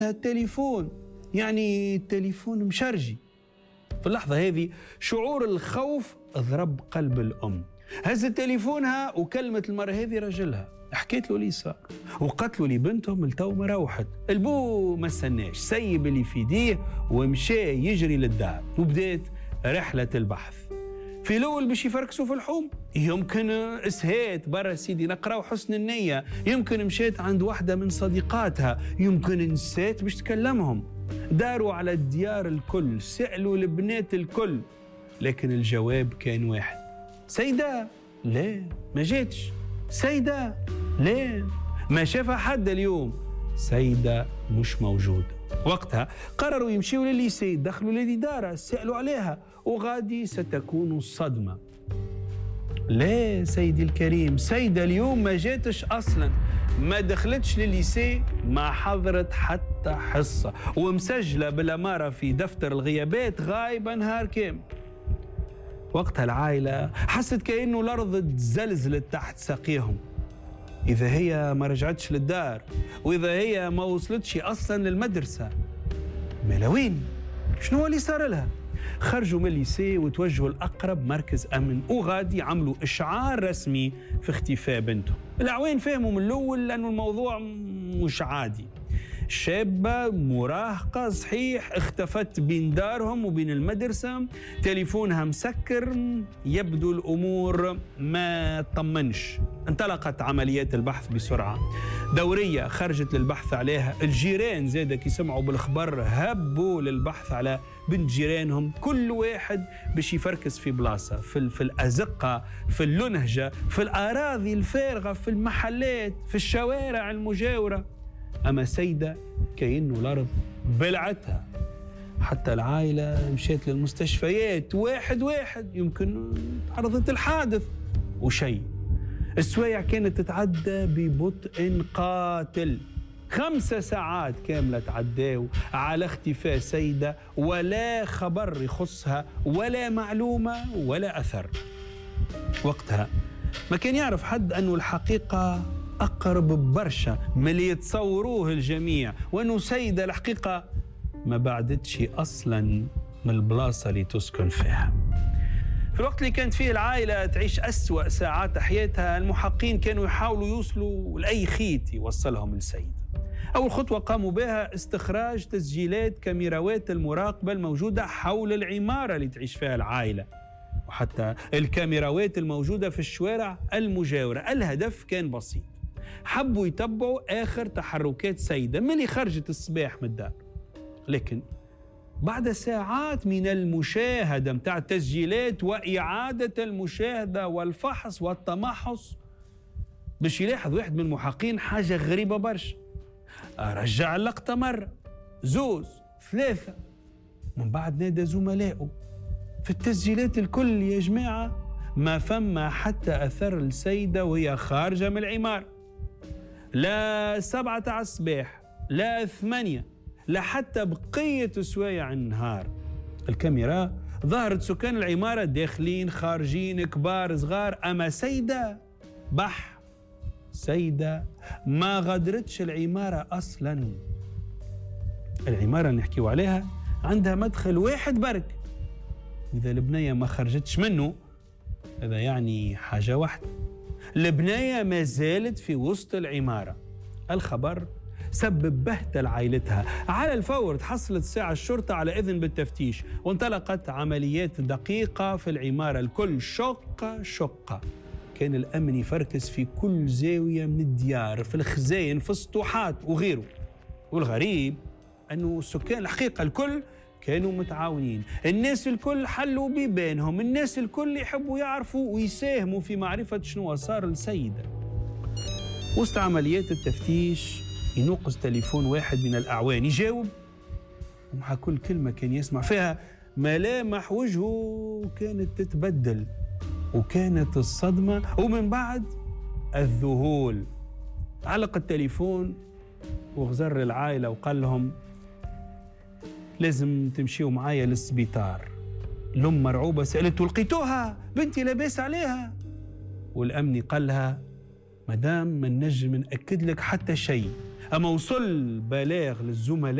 التليفون، يعني التليفون مشرجي. في اللحظة هذه شعور الخوف ضرب قلب الأم، هزت تليفونها وكلمت المرة هذه رجلها، حكيت له اللي صار وقالت له لبنتهم التو ما روحت. البو ما استناش، سيب اللي في يديه ومشى يجري للدار وبدات رحلة البحث. في الأول باش يفركسوا في الحوم، يمكن اسهات برا سيدي نقراو حسن النية، يمكن مشيت عند واحدة من صديقاتها، يمكن نسيت باش تكلمهم. داروا على الديار الكل، سألوا البنات الكل، لكن الجواب كان واحد: سيدة لا ما جاتش، سيدة لا ما شافها حد اليوم، سيدة مش موجودة. وقتها قرروا يمشيوا للليسي، دخلوا للإدارة سألوا عليها، وغادي ستكون الصدمة. لا سيدي الكريم، سيدة اليوم ما جاتش أصلا، ما دخلتش للليسي، ما حضرت حتى حصة، ومسجلة بالأمارة في دفتر الغيابات غايبة نهار كامل. وقتها العائلة حست كأنه الأرض تزلزلت تحت ساقيهم. إذا هي ما رجعتش للدار، وإذا هي ما وصلتش أصلا للمدرسة، ما وين؟ شنو اللي صار لها؟ خرجوا من الليسي وتوجهوا لأقرب مركز أمن، وغادي يعملوا إشعار رسمي في اختفاء بنتهم. الأعوان فهموا من الأول لأنه الموضوع مش عادي. شابة مراهقة صحيح اختفت بين دارهم وبين المدرسة، تليفونها مسكر، يبدو الأمور ما تطمنش. انطلقت عمليات البحث بسرعة، دورية خرجت للبحث عليها، الجيران زادة كي سمعوا بالخبر هبوا للبحث على بنت جيرانهم، كل واحد باش يفركس في بلاصة، في الأزقة، في اللنهجة، في الأراضي الفارغة، في المحلات، في الشوارع المجاورة. أما سيدة كأنه الأرض بلعتها. حتى العائلة مشيت للمستشفيات واحد واحد، يمكن تعرضت الحادث وشيء. السوايع كانت تتعدى ببطء قاتل، 5 ساعات كاملة تعداو على اختفاء سيدة، ولا خبر يخصها ولا معلومة ولا أثر. وقتها ما كان يعرف حد أنه الحقيقة أقرب برشا من اللي يتصوروه الجميع، وأنه سيدة الحقيقة ما بعدتش أصلاً من البلاصة اللي تسكن فيها. في الوقت اللي كانت فيه العائلة تعيش أسوأ ساعات حياتها، المحققين كانوا يحاولوا يوصلوا لأي خيط يوصلهم لسيدة. أول خطوة قاموا بها استخراج تسجيلات كاميراوات المراقبة الموجودة حول العمارة اللي تعيش فيها العائلة، وحتى الكاميراوات الموجودة في الشوارع المجاورة. الهدف كان بسيط، حبوا يتبعوا آخر تحركات سيدة من اللي خرجت الصباح من الدار. لكن بعد ساعات من المشاهدة متاع التسجيلات وإعادة المشاهدة والفحص والتمحص، باش يلاحظ واحد من المحققين حاجة غريبة برشا. رجع اللقطة مرة، زوز، 3، من بعد نادى زملائه: في التسجيلات الكل يا جماعة ما فما حتى أثر السيدة وهي خارجة من العمارة، لا 7 على الصباح، لا 8، لا حتى بقية سوايع النهار. الكاميرا ظهرت سكان العمارة داخلين خارجين، كبار صغار، أما سيدة بح، سيدة ما غادرتش العمارة أصلاً. العمارة اللي نحكيو عليها عندها مدخل واحد برك، إذا البنية ما خرجتش منه هذا يعني حاجة واحدة، البنية ما زالت في وسط العمارة. الخبر سبب بهتة لعائلتها، على الفور تحصلت ساعة الشرطة على إذن بالتفتيش، وانطلقت عمليات دقيقة في العمارة الكل، شقة شقة. كان الأمن يفركس في كل زاوية من الديار، في الخزاين، في السطوحات وغيره. والغريب أنه السكان الحقيقة الكل كانوا متعاونين، الناس الكل حلوا بيبانهم، الناس الكل يحبوا يعرفوا ويساهموا في معرفة شنو صار لسيدة. وسط عمليات التفتيش ينقص تليفون واحد من الأعوان، يجاوب، ومع كل كلمة كان يسمع فيها ملامح وجهه كانت تتبدل، وكانت الصدمة ومن بعد الذهول. علق التليفون وغزر العائلة وقال لهم: لازم تمشيوا معايا للسبيطار. الأم مرعوبة سألته: لقيتوها؟ بنتي لاباس عليها؟ والأمني قال لها: مدام ما نجم نأكد لك حتى شيء، أما وصل بلاغ للزملاء